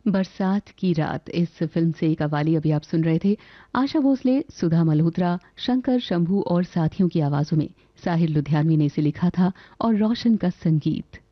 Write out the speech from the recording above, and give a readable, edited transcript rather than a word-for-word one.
बरसात की रात इस फिल्म से एक कव्वाली अभी आप सुन रहे थे। आशा भोसले, सुधा मल्होत्रा, शंकर शंभू और साथियों की आवाजों में साहिर लुधियानवी ने इसे लिखा था और रोशन का संगीत।